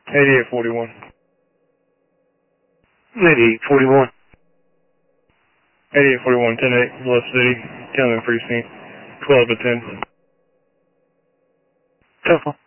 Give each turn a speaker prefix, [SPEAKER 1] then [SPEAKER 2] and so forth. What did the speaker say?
[SPEAKER 1] 8841.
[SPEAKER 2] 8841.
[SPEAKER 1] 8841, 10-8, Bluff City, Cameron Precinct, 12 to 10.
[SPEAKER 2] Careful.